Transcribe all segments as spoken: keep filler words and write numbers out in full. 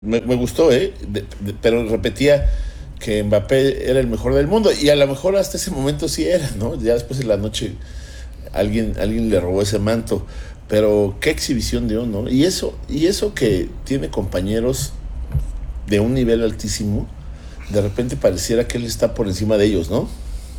Me, me gustó, ¿eh? De, de, pero repetía que Mbappé era el mejor del mundo y a lo mejor hasta ese momento sí era, ¿no? Ya después de la noche alguien, alguien le robó ese manto, pero qué exhibición dio, ¿no? Y eso, y eso que tiene compañeros de un nivel altísimo, de repente pareciera que él está por encima de ellos, ¿no?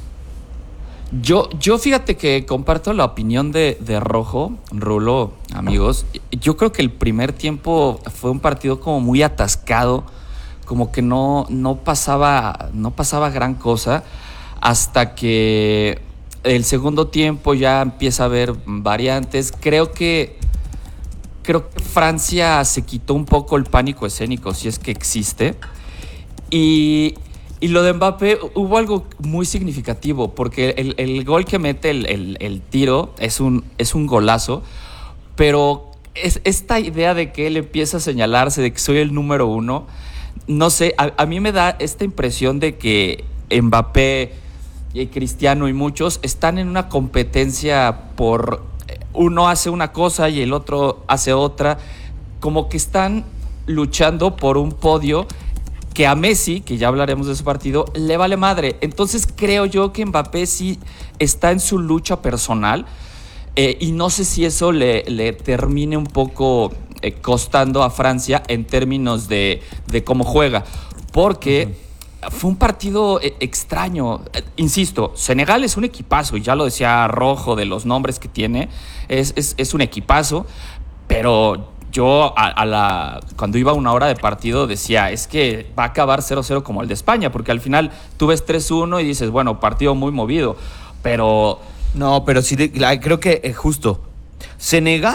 Yo, yo fíjate que comparto la opinión de, de Rojo, Rulo, amigos. Yo creo que el primer tiempo fue un partido como muy atascado, como que no, no pasaba, no pasaba gran cosa, hasta que el segundo tiempo ya empieza a haber variantes. Creo que, creo que Francia se quitó un poco el pánico escénico, si es que existe. Y, y lo de Mbappé, hubo algo muy significativo, porque el, el gol que mete el, el, el tiro es un, es un golazo, pero es esta idea de que él empieza a señalarse, de que soy el número uno, no sé, a, a mí me da esta impresión de que Mbappé y Cristiano y muchos están en una competencia por uno hace una cosa y el otro hace otra, como que están luchando por un podio que a Messi, que ya hablaremos de ese partido, le vale madre. Entonces creo yo que Mbappé sí está en su lucha personal, eh, y no sé si eso le, le termine un poco eh, costando a Francia en términos de, de cómo juega, porque uh-huh. fue un partido eh, extraño. Eh, insisto, Senegal es un equipazo, y ya lo decía Rojo de los nombres que tiene, es, es, es un equipazo, pero yo a, a la cuando iba a una hora de partido decía, es que va a acabar cero cero como el de España, porque al final tú ves tres uno y dices, bueno, partido muy movido, pero... No, pero sí, creo que es justo. Senegal,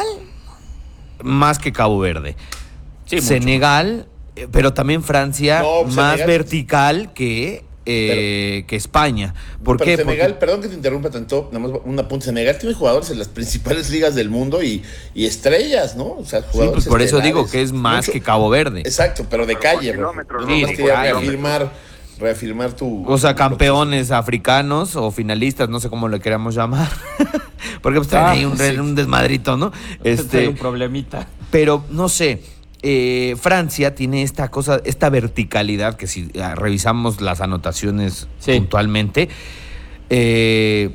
más que Cabo Verde. Sí, Senegal, mucho. Pero también Francia, no, más Senegal, vertical que... Eh, pero, que España. ¿Por pero qué? Senegal, Porque... perdón que te interrumpa tanto, nada más un apunte. Senegal tiene jugadores en las principales ligas del mundo y, y estrellas, ¿no? O sea, jugadores sí, pues por eso digo que es más mucho, que Cabo Verde. Exacto, pero de calle. Pero sí, no, quería reafirmar, reafirmar tu... O sea, campeones africanos o finalistas, no sé cómo le queramos llamar. Porque pues ah, ahí un, sí. un desmadrito, ¿no? Este, un problemita. Pero, no sé... Eh, Francia tiene esta cosa, esta verticalidad que si uh, revisamos las anotaciones sí. puntualmente, eh,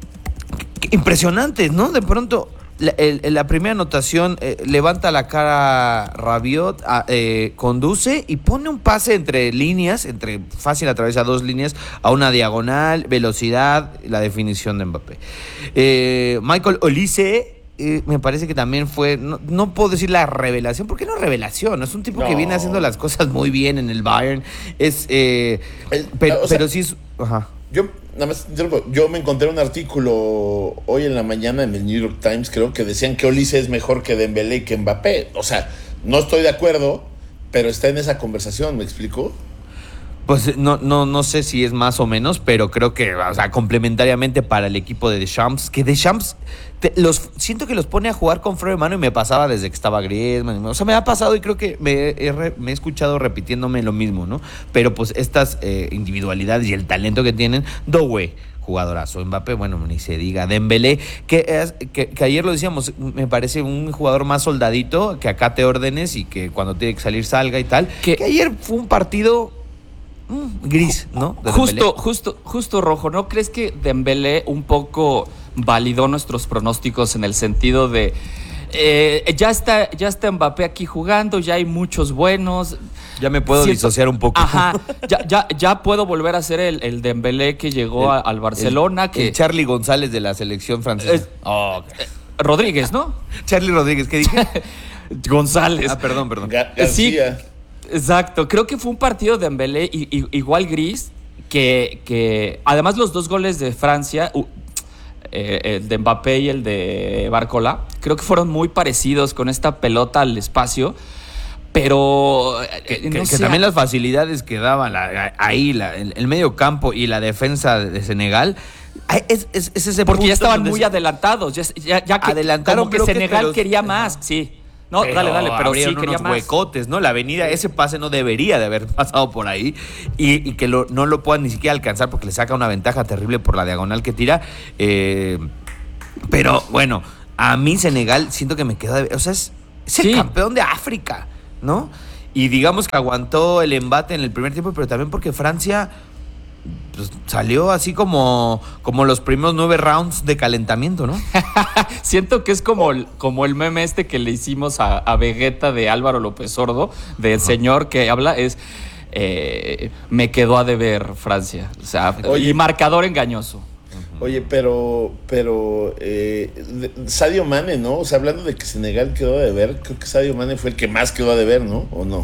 impresionantes, ¿no? De pronto, la, el, la primera anotación eh, levanta la cara Rabiot, eh, conduce y pone un pase entre líneas, entre fácil atraviesa dos líneas, a una diagonal, velocidad, la definición de Mbappé. Eh, Michael Olise. Eh, me parece que también fue, no, no puedo decir la revelación, porque no es revelación, es un tipo no. que viene haciendo las cosas muy bien en el Bayern, es, eh, El, pero, sea, pero sí es, ajá. Yo, nada más, yo me encontré un artículo hoy en la mañana en el New York Times, creo que decían que Olise es mejor que Dembélé y que Mbappé, o sea, no estoy de acuerdo, pero está en esa conversación, ¿me explico? Pues no, no, no sé si es más o menos, pero creo que, o sea, complementariamente para el equipo de Deschamps, que Deschamps, te, los, siento que los pone a jugar con freno de mano y me pasaba desde que estaba Griezmann, o sea, me ha pasado y creo que me he, me he escuchado repitiéndome lo mismo, ¿no? Pero pues estas eh, individualidades y el talento que tienen, Doué, jugadorazo, Mbappé, bueno, ni se diga, Dembélé, que, que, que ayer lo decíamos, me parece un jugador más soldadito, que acate órdenes y que cuando tiene que salir salga y tal, que, que ayer fue un partido... gris, ¿no? De justo, justo, justo Rojo, ¿no crees que Dembélé un poco validó nuestros pronósticos en el sentido de eh, ya está, ya está Mbappé aquí jugando, ya hay muchos buenos, ya me puedo Siento, disociar un poco, ajá, ya, ya, ya puedo volver a ser el, el Dembélé que llegó el, a, al Barcelona, el, que el Charlie González de la selección francesa, eh, oh, okay. Rodríguez, ¿no? Charlie Rodríguez, ¿qué dije? González. Ah, perdón, perdón. Gar- García. Sí. Exacto, creo que fue un partido de Dembélé y, y, igual gris, que, que además los dos goles de Francia, uh, eh, el de Mbappé y el de Barcola, creo que fueron muy parecidos con esta pelota al espacio, pero... Que, no que, sé, que también las facilidades que daba la, ahí la, el, el medio campo y la defensa de Senegal... Es, es, es ese porque ya estaban muy se... adelantados, ya, ya, ya que adelantaron, como que Senegal que quería más, no. sí. No, pero dale, dale, pero sí quería unos más. Huecotes, ¿no? La avenida, ese pase no debería de haber pasado por ahí y, y que lo, no lo puedan ni siquiera alcanzar porque le saca una ventaja terrible por la diagonal que tira. Eh, pero bueno, a mí Senegal siento que me queda de... O sea, es, es el sí. campeón de África, ¿no? y digamos que aguantó el embate en el primer tiempo, pero también porque Francia pues, salió así como, como los primeros nueve rounds de calentamiento, ¿no? Siento que es como el, como el meme este que le hicimos a, a Vegeta de Álvaro López Sordo, del Ajá. señor que habla, es eh, me quedó a deber Francia, o sea, Oye, y marcador engañoso. Oye, pero pero eh, Sadio Mane, ¿no? O sea, hablando de que Senegal quedó a deber, creo que Sadio Mane fue el que más quedó a deber, ¿no? ¿O no?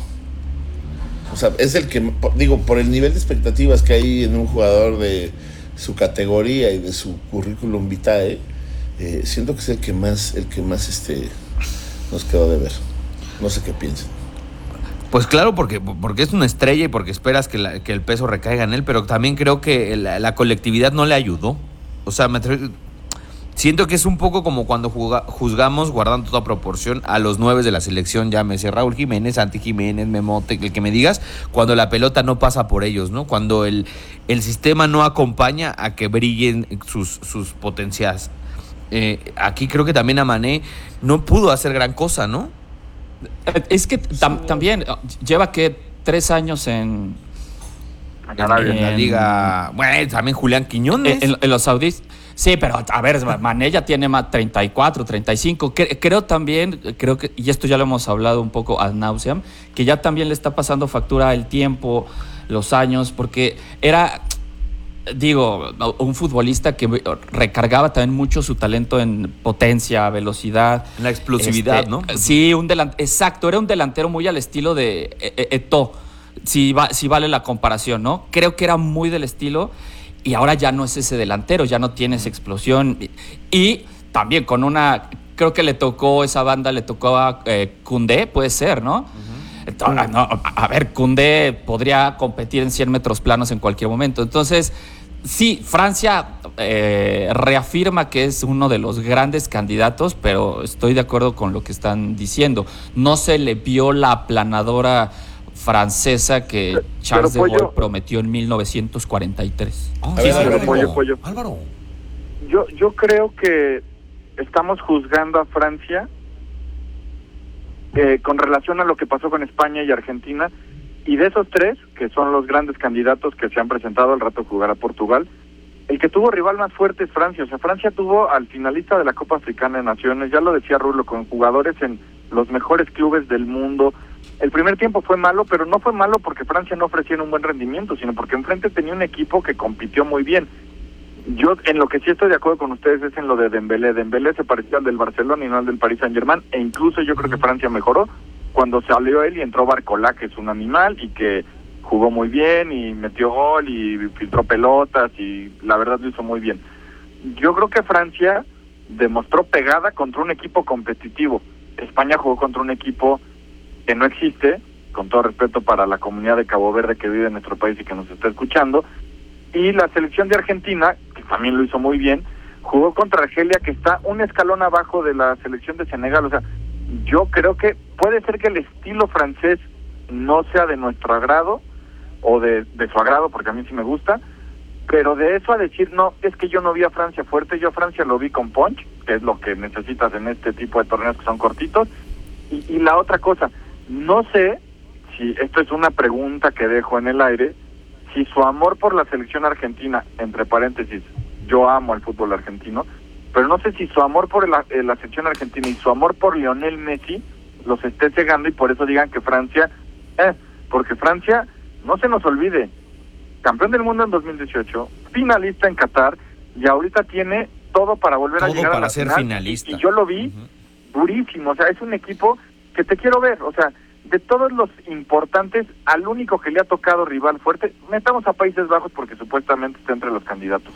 O sea, es el que, digo, por el nivel de expectativas que hay en un jugador de su categoría y de su currículum vitae, eh, siento que es el que más, el que más este, nos quedó de ver. No sé qué piensan. Pues claro, porque, porque es una estrella y porque esperas que, la, que el peso recaiga en él, pero también creo que la, la colectividad no le ayudó. O sea, me atrevo, siento que es un poco como cuando juga, juzgamos, guardando toda proporción, a los nueve de la selección, llámese Raúl Jiménez, Santi Jiménez, Memote, el que me digas, cuando la pelota no pasa por ellos, ¿no? Cuando el, el sistema no acompaña a que brillen sus, sus potencias. Eh, aquí creo que también a Mané no pudo hacer gran cosa, ¿no? Es que tam, también lleva que tres años en, en, en la liga. Bueno, también Julián Quiñones. En, en los saudíes. Sí, pero a ver, Mané ya tiene más treinta y cuatro, treinta y cinco. Creo también, creo que, y esto ya lo hemos hablado un poco ad nauseam, que ya también le está pasando factura el tiempo, los años, porque era. Digo, un futbolista que recargaba también mucho su talento en potencia, velocidad. En la explosividad, este, ¿no? Sí, un delantero, exacto, era un delantero muy al estilo de Eto'o, si, va, si vale la comparación, ¿no? Creo que era muy del estilo y ahora ya no es ese delantero, ya no tiene esa explosión. Y, y también con una, creo que le tocó, esa banda le tocó a eh, Koundé, puede ser, ¿no? Uh-huh. Entonces, no, a ver, Koundé podría competir en cien metros planos en cualquier momento. Entonces, sí, Francia eh, reafirma que es uno de los grandes candidatos, pero estoy de acuerdo con lo que están diciendo. No se le vio la aplanadora francesa que pero, Charles pero, de Gaulle prometió en mil novecientos cuarenta y tres. Oh, sí, sí, pero, pollo, pollo. Álvaro. Yo, yo creo que estamos juzgando a Francia Eh, con relación a lo que pasó con España y Argentina, y de esos tres, que son los grandes candidatos que se han presentado, al rato jugar a Portugal, el que tuvo rival más fuerte es Francia. O sea, Francia tuvo al finalista de la Copa Africana de Naciones, ya lo decía Rulo, con jugadores en los mejores clubes del mundo. El primer tiempo fue malo, pero no fue malo porque Francia no ofrecía un buen rendimiento, sino porque enfrente tenía un equipo que compitió muy bien. Yo en lo que sí estoy de acuerdo con ustedes es en lo de Dembélé. Dembélé se parecía al del Barcelona y no al del Paris Saint-Germain, e incluso yo creo que Francia mejoró cuando salió él y entró Barcola, que es un animal y que jugó muy bien y metió gol y filtró pelotas y la verdad lo hizo muy bien. Yo creo que Francia demostró pegada contra un equipo competitivo. España jugó contra un equipo que no existe, con todo respeto para la comunidad de Cabo Verde que vive en nuestro país y que nos está escuchando, y la selección de Argentina, que también lo hizo muy bien, jugó contra Argelia, que está un escalón abajo de la selección de Senegal. O sea, yo creo que puede ser que el estilo francés no sea de nuestro agrado, o de, de su agrado, porque a mí sí me gusta, pero de eso a decir, no, es que yo no vi a Francia fuerte, yo a Francia lo vi con punch, que es lo que necesitas en este tipo de torneos que son cortitos. Y, y la otra cosa, no sé si, esto es una pregunta que dejo en el aire, si su amor por la selección argentina, entre paréntesis, yo amo al fútbol argentino, pero no sé si su amor por la, eh, la selección argentina y su amor por Lionel Messi los esté cegando y por eso digan que Francia, eh, porque Francia, no se nos olvide, campeón del mundo en dos mil dieciocho, finalista en Qatar, y ahorita tiene todo para volver todo a llegar para a la ser final, finalista. Y, y yo lo vi uh-huh. durísimo, o sea, es un equipo que te quiero ver, o sea, de todos los importantes, al único que le ha tocado rival fuerte, metamos a Países Bajos porque supuestamente está entre los candidatos.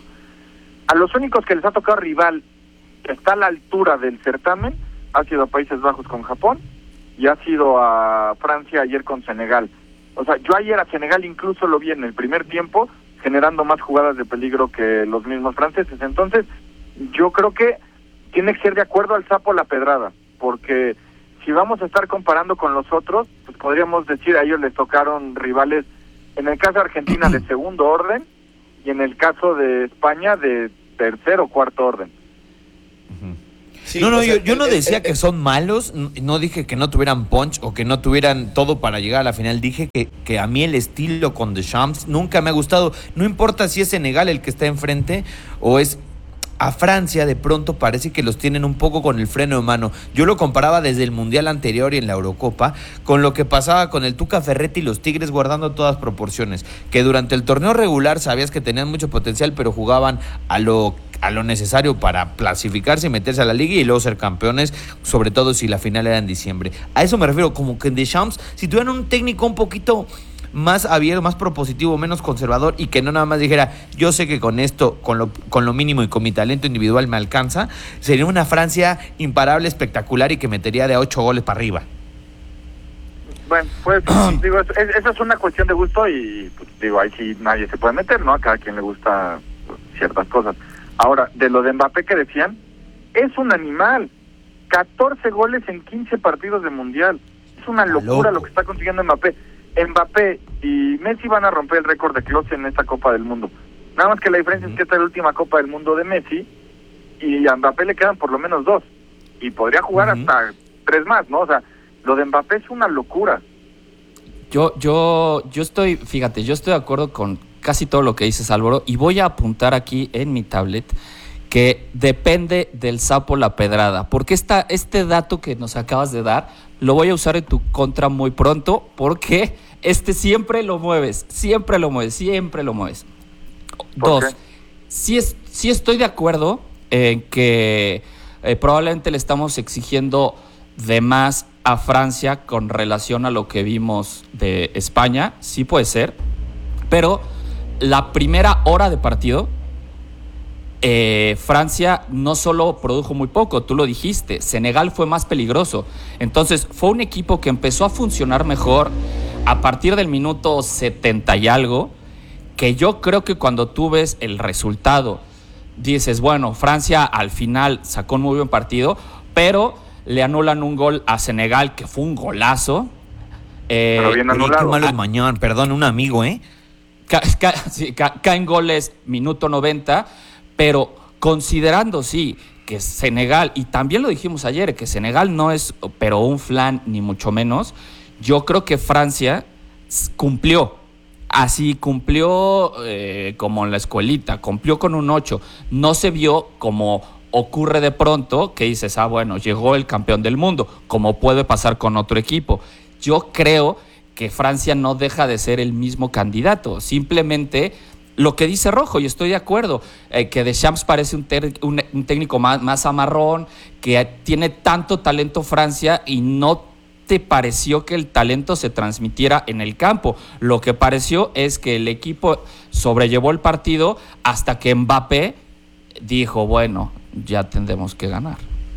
A los únicos que les ha tocado rival que está a la altura del certamen, ha sido a Países Bajos con Japón y ha sido a Francia ayer con Senegal. O sea, yo ayer a Senegal incluso lo vi en el primer tiempo, generando más jugadas de peligro que los mismos franceses. Entonces, yo creo que tiene que ser de acuerdo al sapo la pedrada, porque si vamos a estar comparando con los otros, pues podríamos decir a ellos les tocaron rivales, en el caso de Argentina de segundo orden, y en el caso de España de tercer o cuarto orden. Sí, no, no, o sea, yo, yo no el- decía el- que son malos, n- no dije que no tuvieran punch o que no tuvieran todo para llegar a la final, dije que, que a mí el estilo con Deschamps nunca me ha gustado, no importa si es Senegal el que está enfrente o es a Francia, de pronto parece que los tienen un poco con el freno de mano. Yo lo comparaba desde el Mundial anterior y en la Eurocopa con lo que pasaba con el Tuca Ferretti y los Tigres, guardando todas proporciones, que durante el torneo regular sabías que tenían mucho potencial, pero jugaban a lo a lo necesario para clasificarse y meterse a la liga y luego ser campeones, sobre todo si la final era en diciembre. A eso me refiero, como que en Deschamps, si tuvieran un técnico un poquito más abierto, más propositivo, menos conservador y que no nada más dijera, yo sé que con esto, con lo, con lo mínimo y con mi talento individual me alcanza, sería una Francia imparable, espectacular y que metería de a ocho goles para arriba. Bueno, pues digo, es, es- esa es una cuestión de gusto y pues, digo, ahí sí nadie se puede meter, ¿no? A cada quien le gusta pues, ciertas cosas. Ahora, de lo de Mbappé que decían, es un animal. catorce goles en quince partidos de Mundial. Es una Está locura loco. lo que está consiguiendo Mbappé. Mbappé y Messi van a romper el récord de Klose en esta Copa del Mundo. Nada más que la diferencia Ujú. es que esta es la última Copa del Mundo de Messi y a Mbappé le quedan por lo menos dos. Y podría jugar Ujú. hasta tres más, ¿no? O sea, lo de Mbappé es una locura. Yo, yo, yo estoy, fíjate, yo estoy de acuerdo con casi todo lo que dices, Álvaro, y voy a apuntar aquí en mi tablet que depende del sapo la pedrada, porque esta, este dato que nos acabas de dar lo voy a usar en tu contra muy pronto, porque este siempre lo mueves, siempre lo mueves, siempre lo mueves. ¿Por Dos, qué? sí, es, sí estoy de acuerdo en que eh, probablemente le estamos exigiendo de más a Francia con relación a lo que vimos de España, sí puede ser, pero la primera hora de partido, eh, Francia no solo produjo muy poco, tú lo dijiste, Senegal fue más peligroso. Entonces fue un equipo que empezó a funcionar mejor a partir del minuto setenta y algo, que yo creo que cuando tú ves el resultado, dices, bueno, Francia al final sacó un muy buen partido, pero le anulan un gol a Senegal, que fue un golazo. Eh, Pero bien Oye, qué anulado. malo es Mañán, perdón, un amigo, ¿eh? Ca- ca- sí, ca- caen goles minuto noventa, pero considerando, sí, que Senegal, y también lo dijimos ayer, que Senegal no es, pero un flan, ni mucho menos, yo creo que Francia s- cumplió, así cumplió eh, como en la escuelita, cumplió con un ocho, no se vio como ocurre de pronto, que dices, ah, bueno, llegó el campeón del mundo, como puede pasar con otro equipo. Yo creo que Francia no deja de ser el mismo candidato, simplemente lo que dice Rojo, y estoy de acuerdo, eh, que Deschamps parece un, ter- un, un técnico más, más amarrón, que tiene tanto talento Francia y no te pareció que el talento se transmitiera en el campo. Lo que pareció es que el equipo sobrellevó el partido hasta que Mbappé dijo, bueno, ya tendremos que ganar.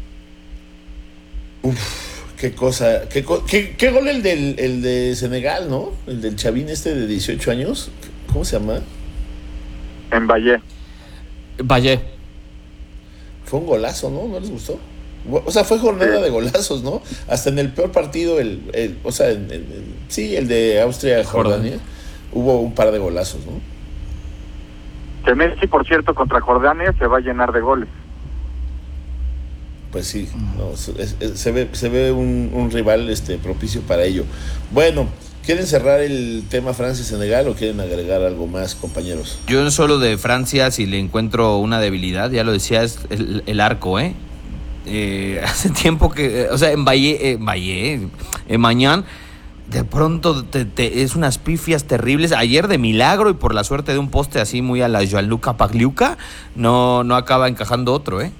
Qué cosa, qué, co- qué, qué gol el del el de Senegal, ¿no? El del chavín este de dieciocho años. ¿Cómo se llama? En Valle. Valle, Fue un golazo, ¿no? ¿No les gustó? O sea, fue jornada Sí. de golazos, ¿no? Hasta en el peor partido, el, el o sea, en, en- en- sí, el de Austria-Jordania, hubo un par de golazos, ¿no? Que Messi, por cierto, contra Jordania se va a llenar de goles. Pues sí, no, se, es- es- se ve, se ve un, un rival este, propicio para ello. Bueno, ¿quieren cerrar el tema Francia-Senegal o quieren agregar algo más, compañeros? Yo solo de Francia, si le encuentro una debilidad, ya lo decía, es el, el arco, ¿eh? Eh, hace tiempo que, eh, o sea, en Valle, eh, Valle, en Mañán, de pronto te, te- es unas pifias terribles. Ayer de milagro y por la suerte de un poste así muy a la Gianluca Pagliuca, no, no acaba encajando otro, ¿eh?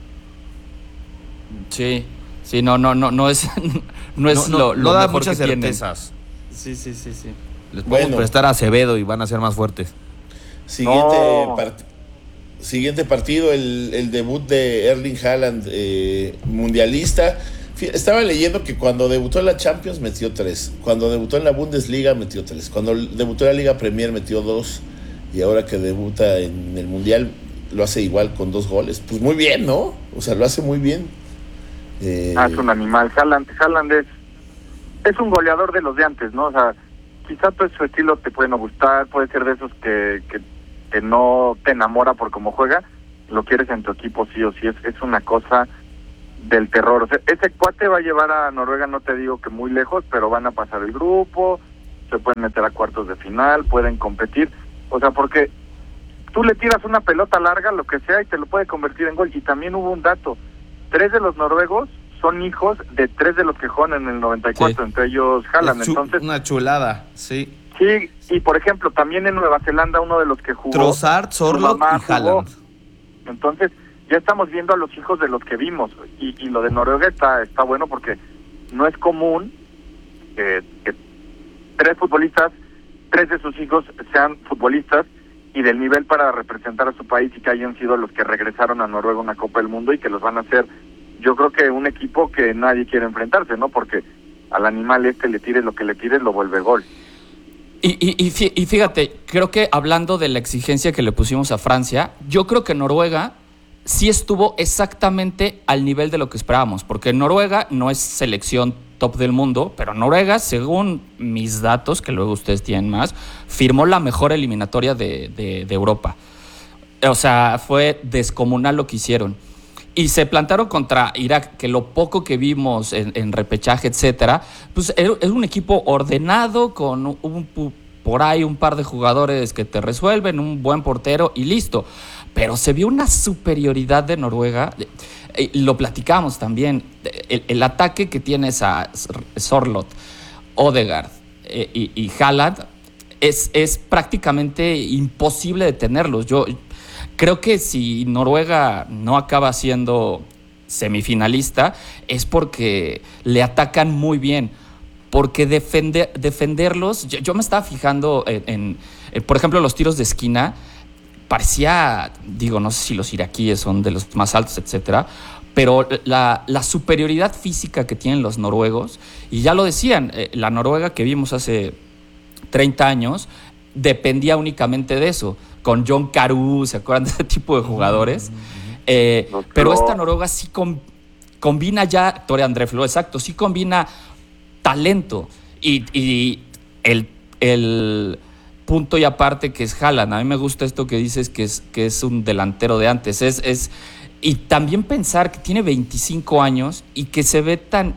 sí, sí, no, no, no, no es, no es no, lo, no lo da mejor muchas que tienen. certezas. Sí, sí, sí, sí. Les podemos Bueno. prestar a Acevedo y van a ser más fuertes. Siguiente, No. part- siguiente partido, el, el debut de Erling Haaland, eh, mundialista. Fí- Estaba leyendo que cuando debutó en la Champions metió tres, cuando debutó en la Bundesliga metió tres, cuando debutó en la Liga Premier metió dos, y ahora que debuta en el Mundial lo hace igual con dos goles. Pues muy bien, ¿no? O sea, lo hace muy bien. Eh, Ah, es un animal. Haaland, Haaland es, es un goleador de los de antes, ¿no? O sea, quizá todo su estilo te puede no gustar, puede ser de esos que, que, que no te enamora por cómo juega, lo quieres en tu equipo sí o sí, es, es una cosa del terror. O sea, ese cuate va a llevar a Noruega, no te digo que muy lejos, pero van a pasar el grupo, se pueden meter a cuartos de final, pueden competir. O sea, porque tú le tiras una pelota larga, lo que sea, y te lo puede convertir en gol. Y también hubo un dato, tres de los noruegos son hijos de tres de los que juegan en el noventa y cuatro, sí. Entre ellos Haaland. Chu- Entonces, una chulada, sí. Sí, y por ejemplo, también en Nueva Zelanda uno de los que jugó... Trossard, Sorloth y Haaland. Entonces, ya estamos viendo a los hijos de los que vimos. Y, y lo de Noruega está, está bueno porque no es común que, que tres futbolistas, tres de sus hijos sean futbolistas y del nivel para representar a su país y que hayan sido los que regresaron a Noruega a una Copa del Mundo y que los van a hacer, yo creo que un equipo que nadie quiere enfrentarse, ¿no? Porque al animal este le tires lo que le tires, lo vuelve gol. Y, y, y fíjate, creo que hablando de la exigencia que le pusimos a Francia, yo creo que Noruega sí estuvo exactamente al nivel de lo que esperábamos, porque Noruega no es selección top del mundo, pero Noruega, según mis datos, que luego ustedes tienen más, firmó la mejor eliminatoria de, de, de Europa. O sea, fue descomunal lo que hicieron. Y se plantaron contra Irak, que lo poco que vimos en, en repechaje, etcétera, pues es un equipo ordenado, con un, un, por ahí un par de jugadores que te resuelven, un buen portero y listo. Pero se vio una superioridad de Noruega, eh, lo platicamos también, el, el ataque que tienes a Sorloth, Odegaard eh, y, y Haaland es, es prácticamente imposible detenerlos. Yo creo que si Noruega no acaba siendo semifinalista es porque le atacan muy bien, porque defender, defenderlos, yo, yo me estaba fijando en, en, en, por ejemplo, los tiros de esquina. Parecía, digo, no sé si los iraquíes son de los más altos, etcétera, pero la, la superioridad física que tienen los noruegos, y ya lo decían, eh, la Noruega que vimos hace treinta años dependía únicamente de eso, con John Carew, ¿se acuerdan de ese tipo de jugadores? Eh, no, pero esta Noruega sí com, combina ya, Tore André Flo, exacto, sí combina talento y, y el... el punto y aparte que es Haaland. A mí me gusta esto que dices que es, que es un delantero de antes. Es, es, y también pensar que tiene veinticinco años y que se ve tan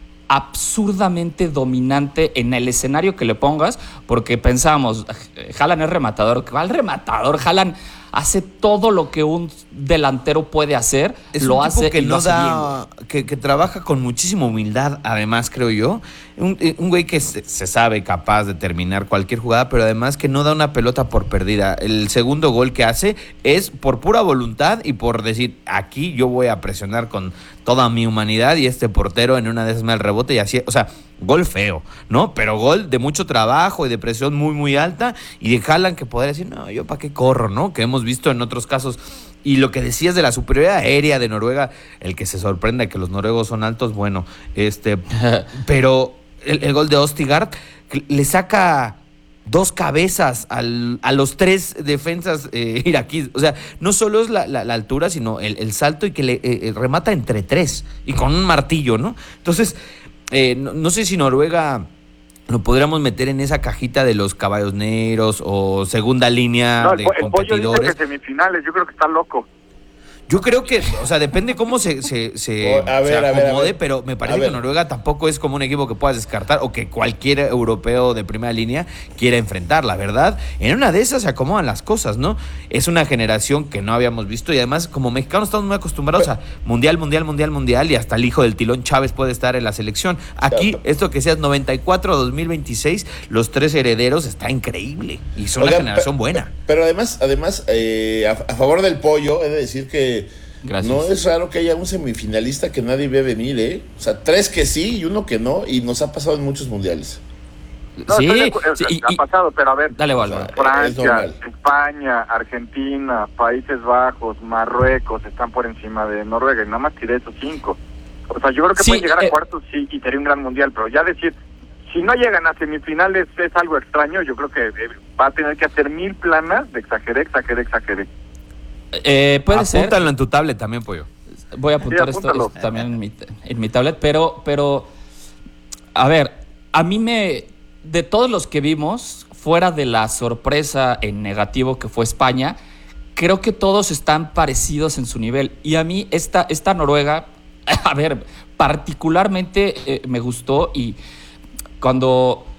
absurdamente dominante en el escenario que le pongas, porque pensamos, Haaland es rematador, ¿cuál rematador? Haaland hace todo lo que un delantero puede hacer, es lo un tipo hace que y no lo hace da, bien. Que, que trabaja con muchísima humildad, además, creo yo. Un, un güey que se, se sabe capaz de terminar cualquier jugada, pero además que no da una pelota por perdida. El segundo gol que hace es por pura voluntad y por decir, aquí yo voy a presionar con toda mi humanidad y este portero en una de esas me da el rebote y así, o sea, gol feo, ¿no? Pero gol de mucho trabajo y de presión muy, muy alta, y de Haaland que podría decir, no, yo para qué corro, ¿no? Que hemos visto en otros casos. Y lo que decías de la superioridad aérea de Noruega, el que se sorprenda que los noruegos son altos, bueno, este, pero el, el gol de Østigard le saca dos cabezas al, a los tres defensas eh, iraquíes. O sea, no solo es la, la, la altura, sino el, el salto y que le eh, remata entre tres y con un martillo, ¿no? Entonces, eh, no, no sé si Noruega lo podríamos meter en esa cajita de los caballos negros o segunda línea no, de el, el competidores. Pollo dice que semifinales, yo creo que está loco. Yo creo que, o sea, depende cómo se, se, se, a ver, se acomode, a ver, a ver. pero me parece que Noruega tampoco es como un equipo que puedas descartar o que cualquier europeo de primera línea quiera enfrentar, la verdad. En una de esas se acomodan las cosas, ¿no? Es una generación que no habíamos visto y además como mexicanos estamos muy acostumbrados a mundial, mundial, mundial, mundial y hasta el hijo del Tilón Chávez puede estar en la selección. Aquí, esto que seas noventa y cuatro a dos mil veintiséis, los tres herederos está increíble y son Oigan, una generación pero, buena. Pero además, además eh, a, a favor del Pollo, he de decir que Gracias. No es raro que haya un semifinalista que nadie ve venir, ¿eh? O sea, tres que sí y uno que no, y nos ha pasado en muchos mundiales. No, sí, de, sí ha y, pasado, pero a ver, dale, vale, Francia, España, Argentina, Países Bajos, Marruecos están por encima de Noruega y nada más tiré esos cinco. O sea, yo creo que sí, pueden llegar eh, a cuartos sí, y sería un gran mundial, pero ya decir, si no llegan a semifinales es algo extraño. Yo creo que eh, va a tener que hacer mil planas de exageré, exageré, exageré. Eh, puede Apúntalo ser. Apúntalo en tu tablet también, Pollo. Voy a apuntar sí, esto, esto también en mi, en mi tablet, pero, pero, a ver, a mí me, de todos los que vimos, fuera de la sorpresa en negativo que fue España, creo que todos están parecidos en su nivel. Y a mí esta, esta Noruega, a ver, particularmente eh, me gustó y cuando